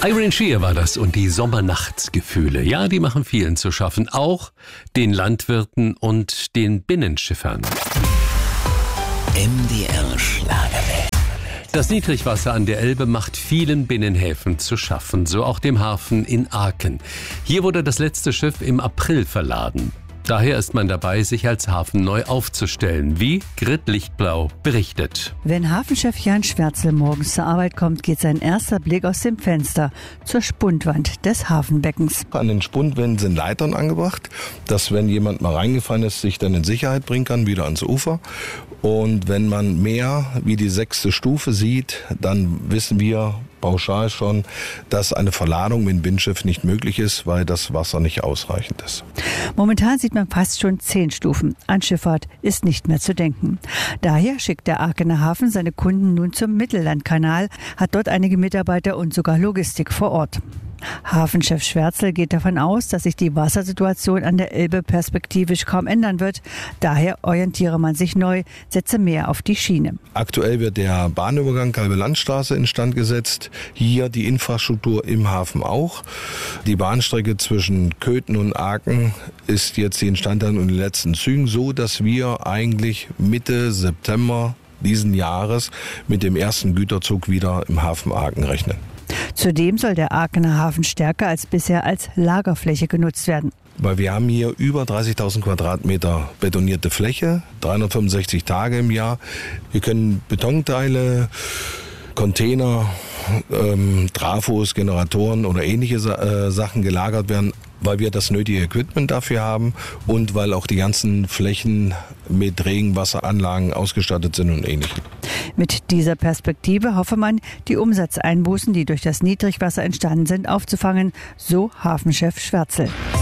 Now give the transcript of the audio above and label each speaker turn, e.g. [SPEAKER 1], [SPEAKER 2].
[SPEAKER 1] Irene Shear war das und die Sommernachtsgefühle. Ja, die machen vielen zu schaffen, auch den Landwirten und den Binnenschiffern.
[SPEAKER 2] MDR Schlagerwelt.
[SPEAKER 1] Das Niedrigwasser an der Elbe macht vielen Binnenhäfen zu schaffen, so auch dem Hafen in Aken. Hier wurde das letzte Schiff im April verladen. Daher ist man dabei, sich als Hafen neu aufzustellen, wie Grit Lichtblau berichtet.
[SPEAKER 3] Wenn Hafenchef Jan Schwärzel morgens zur Arbeit kommt, geht sein erster Blick aus dem Fenster zur Spundwand des Hafenbeckens.
[SPEAKER 4] An den Spundwänden sind Leitern angebracht, dass, wenn jemand mal reingefallen ist, sich dann in Sicherheit bringen kann, wieder ans Ufer. Und wenn man mehr wie die 6. Stufe sieht, dann wissen wir pauschal schon, dass eine Verladung mit dem Binnenschiff nicht möglich ist, weil das Wasser nicht ausreichend ist.
[SPEAKER 3] Momentan sieht man fast schon 10 Stufen. An Schifffahrt ist nicht mehr zu denken. Daher schickt der Akener Hafen seine Kunden nun zum Mittellandkanal, hat dort einige Mitarbeiter und sogar Logistik vor Ort. Hafenchef Schwärzel geht davon aus, dass sich die Wassersituation an der Elbe perspektivisch kaum ändern wird. Daher orientiere man sich neu, setze mehr auf die Schiene.
[SPEAKER 4] Aktuell wird der Bahnübergang Kalbe-Landstraße instand gesetzt. Hier die Infrastruktur im Hafen auch. Die Bahnstrecke zwischen Köthen und Aken ist jetzt die Instandhaltung in den letzten Zügen, so dass wir eigentlich Mitte September diesen Jahres mit dem ersten Güterzug wieder im Hafen Aken rechnen.
[SPEAKER 3] Zudem soll der Akener Hafen stärker als bisher als Lagerfläche genutzt werden.
[SPEAKER 4] Weil wir haben hier über 30.000 Quadratmeter betonierte Fläche, 365 Tage im Jahr. Wir können Betonteile, Container, Trafos, Generatoren oder ähnliche Sachen gelagert werden, weil wir das nötige Equipment dafür haben und weil auch die ganzen Flächen mit Regenwasseranlagen ausgestattet sind und Ähnlichem.
[SPEAKER 3] Mit dieser Perspektive hoffe man, die Umsatzeinbußen, die durch das Niedrigwasser entstanden sind, aufzufangen, so Hafenchef Schwärzel.